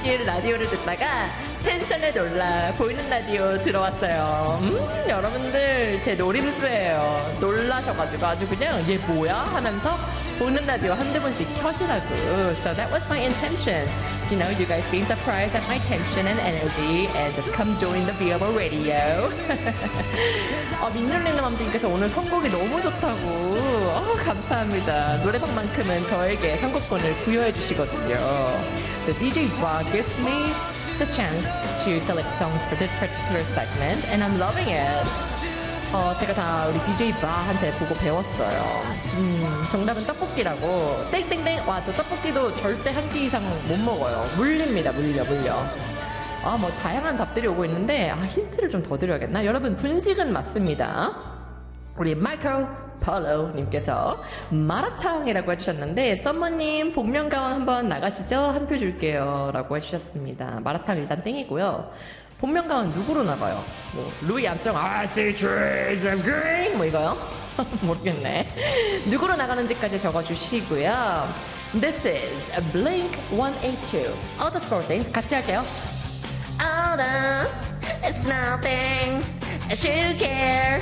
라디오를 듣다가 텐션에 놀라 보이는 라디오 들어왔어요. 여러분들 제 노림수예요. 놀라셔가지고 아주 그냥 얘 뭐야 하면서 보는 라디오 한두 번씩 켜시라고. So that was my intention. You know, you guys being surprised at my tension and energy and just come join the VOO radio. 민율리는 맘님께서 오늘 선곡이 너무 좋다고. 감사합니다. 노래방만큼은 저에게 선곡권을 부여해 주시거든요. So DJ Ba gives me the chance to select songs for this particular segment and I'm loving it. 제가 다 우리 DJ 바한테 보고 배웠어요. 정답은 떡볶이라고. 땡땡땡. 와, 저 떡볶이도 절대 한 끼 이상 못 먹어요. 물립니다. 물려. 뭐 다양한 답들이 오고 있는데 힌트를 좀 더 드려야겠나? 여러분, 분식은 맞습니다. 우리 마이클 폴로님께서 마라탕이라고 해주셨는데 썸머님 복면가왕 한번 나가시죠? 한 표 줄게요 라고 해주셨습니다. 마라탕 일단 땡이고요. 복면가왕 누구로 나가요? 뭐 루이 암스트롱 I see trees and green 뭐 이거요? 모르겠네. 누구로 나가는지까지 적어주시고요. This is Blink-182 All the Small Things 같이 할게요. All the small things I should care